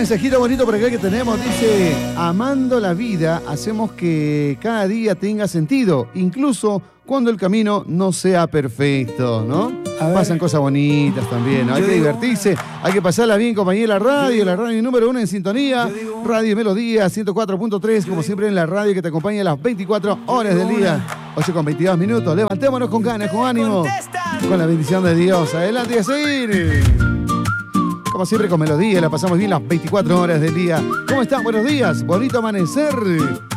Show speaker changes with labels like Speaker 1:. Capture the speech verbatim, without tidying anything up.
Speaker 1: mensajito bonito por acá que tenemos. Dice, amando la vida, hacemos que cada día tenga sentido, incluso cuando el camino no sea perfecto, ¿no? Pasan cosas bonitas también, ¿no? Hay que divertirse, hay que pasarla bien, compañía, la radio, la radio número uno en sintonía, Radio Melodía ciento cuatro punto tres, como siempre en la radio que te acompaña las veinticuatro horas del día, ocho con veintidós minutos. Levantémonos con ganas, con ánimo, con la bendición de Dios. Adelante, a seguir. Como siempre con melodía, la pasamos bien las veinticuatro horas del día. ¿Cómo están? Buenos días, bonito amanecer.